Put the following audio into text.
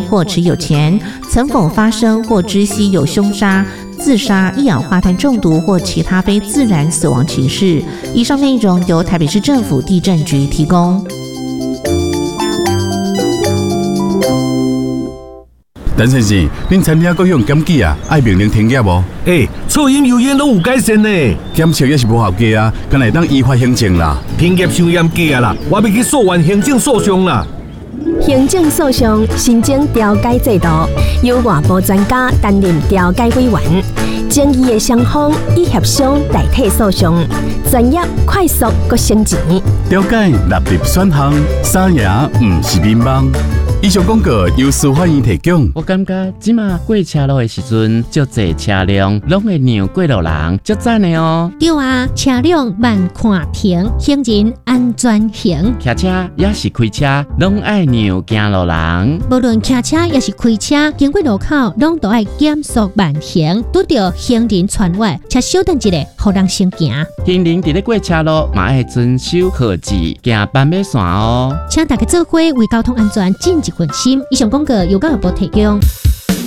或持有前，曾否发生或知悉有凶杀、自杀、一氧化碳中毒或其他非自然死亡情事。以上内容由台北市政府地震局提供。 陈先生，恁餐厅各项检举啊，爱命令停业无？ 噪音油烟拢有改善呢。 检测也是无合格啊，敢来当依法行政啦。 停业伤严格啊啦，我要去诉愿行政诉讼啦。 行政诉讼新增调解制度，由外部专家担任调解委员，争议的双方以协商代替诉讼，专业、快速、阁省钱。 调解纳入选项，三赢唔是民望。以上广告由司法院提供。 我感觉即马过车路的时阵，足侪车辆拢会让过路人，足赞的哦。 对啊，车辆慢看停，行人安全行。 骑车也是开车，拢爱让行路人。 无论骑车也是开车，经过路口拢都爱减速慢行，拄到行人穿越，且稍等一下，互人先行。 行人伫咧过车路嘛爱遵守号志，行斑马线哦。 请大家做伙为交通安全尽一份心。以上广告由教育部提供。